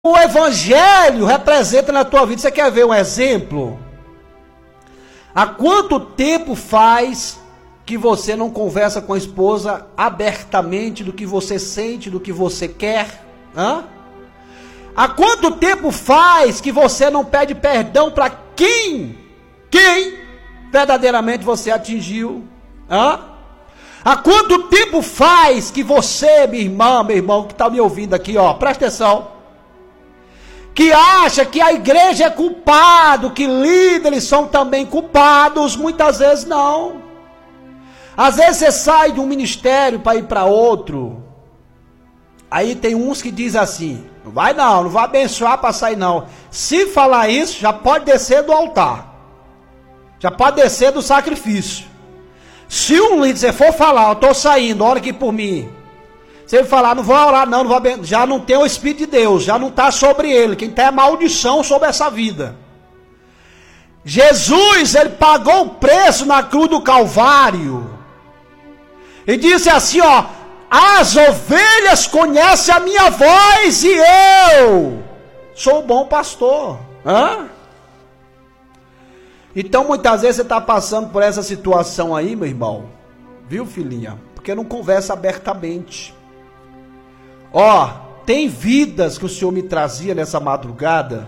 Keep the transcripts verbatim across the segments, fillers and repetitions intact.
o evangelho representa na tua vida. Você quer ver um exemplo? Há quanto tempo faz que você não conversa com a esposa abertamente do que você sente, do que você quer? Hã? Há quanto tempo faz que você não pede perdão para quem, quem verdadeiramente você atingiu? Hã? Há quanto tempo faz que você, minha irmã, meu irmão, que está me ouvindo aqui, ó, presta atenção, que acha que a igreja é culpado, que líderes são também culpados? Muitas vezes não. Às vezes você sai de um ministério para ir para outro, aí tem uns que diz assim: não vai não, não vai abençoar para sair não. Se falar isso, já pode descer do altar, já pode descer do sacrifício. Se um líder for falar, eu estou saindo, ora aqui por mim, se ele falar, não vou orar não, não vou abençoar, já não tem o Espírito de Deus, já não está sobre ele, quem tem é maldição sobre essa vida. Jesus, ele pagou o preço na cruz do Calvário, e disse assim, ó: as ovelhas conhecem a minha voz e eu sou o bom pastor. Hã? Então muitas vezes você está passando por essa situação aí, meu irmão, viu, filhinha? Porque não conversa abertamente. Ó, tem vidas que o Senhor me trazia nessa madrugada,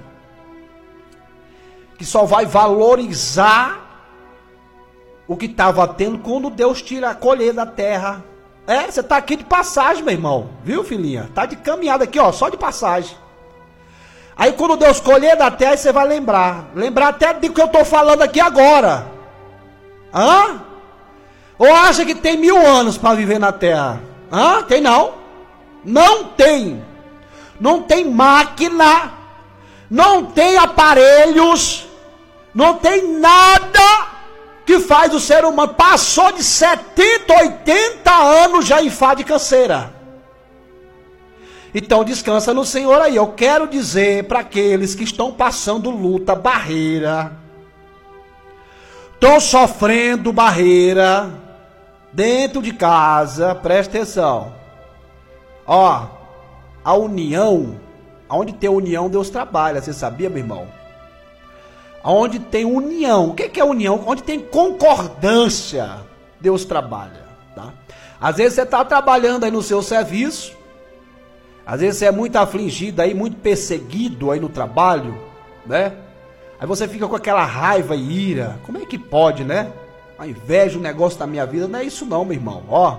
que só vai valorizar o que estava tendo quando Deus tira a colher da terra. É, você está aqui de passagem, meu irmão, viu, filhinha? Está de caminhada aqui, ó, só de passagem. Aí quando Deus colher da terra, você vai lembrar. Lembrar até do que eu estou falando aqui agora. Hã? Ou acha que tem mil anos para viver na terra? Hã? Tem não? Não tem. Não tem máquina. Não tem aparelhos. Não tem nada que faz o ser humano. Passou de setenta, oitenta anos já em fase de canseira. Então descansa no Senhor aí. Eu quero dizer para aqueles que estão passando luta, barreira, estão sofrendo barreira dentro de casa, presta atenção. Ó, a união, onde tem união Deus trabalha, você sabia, meu irmão? Onde tem união, o que é união? Onde tem concordância, Deus trabalha, tá? Às vezes você está trabalhando aí no seu serviço, às vezes você é muito afligido aí, muito perseguido aí no trabalho, né? Aí você fica com aquela raiva e ira. Como é que pode, né? Ao invés de um negócio da minha vida, não é isso não, meu irmão. Ó,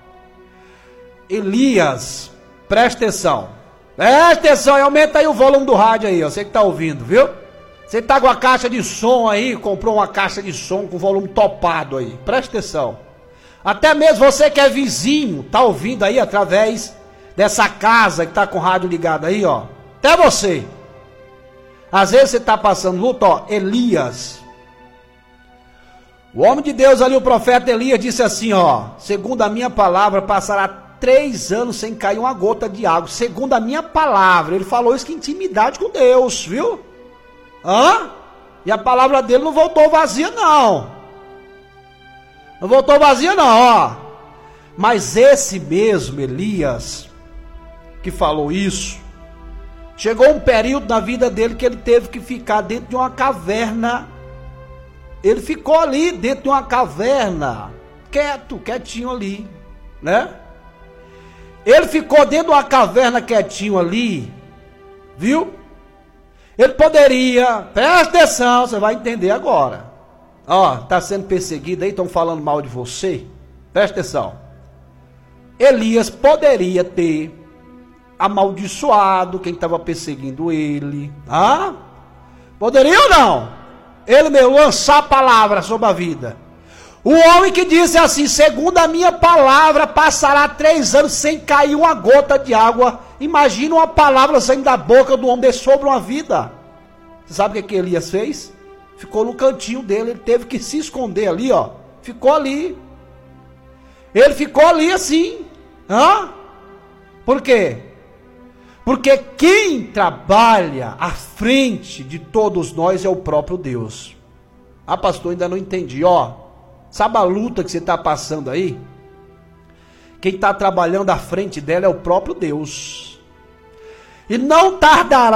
Elias, presta atenção. Presta atenção e aumenta aí o volume do rádio aí, ó. Você que tá ouvindo, viu? Você tá com a caixa de som aí, comprou uma caixa de som com volume topado aí. Presta atenção. Até mesmo você que é vizinho, tá ouvindo aí através dessa casa que está com o rádio ligado aí, ó. Até você. Às vezes você está passando luta, ó. Elias. O homem de Deus ali, o profeta Elias, disse assim, ó: segundo a minha palavra, passará três anos sem cair uma gota de água. Segundo a minha palavra. Ele falou isso com intimidade com Deus, viu? Hã? E a palavra dele não voltou vazia, não. Não voltou vazia, não, ó. Mas esse mesmo Elias que falou isso, chegou um período na vida dele que ele teve que ficar dentro de uma caverna. Ele ficou ali dentro de uma caverna, quieto, quietinho ali, né? Ele ficou dentro de uma caverna quietinho ali, viu? Ele poderia, presta atenção, você vai entender agora. Ó, tá sendo perseguido aí, estão falando mal de você. Presta atenção. Elias poderia ter amaldiçoado quem estava perseguindo ele. Ah? Poderia ou não? Ele mesmo lançar a palavra sobre a vida. O homem que disse assim: segundo a minha palavra, passará três anos sem cair uma gota de água. Imagina uma palavra saindo da boca do homem sobre uma vida. Você sabe o que, que Elias fez? Ficou no cantinho dele, ele teve que se esconder ali, ó. Ficou ali. Ele ficou ali assim. Hã? Por quê? Porque quem trabalha à frente de todos nós é o próprio Deus. Ah, pastor, ainda não entendi. Ó, sabe a luta que você está passando aí? Quem está trabalhando à frente dela é o próprio Deus. E não tardará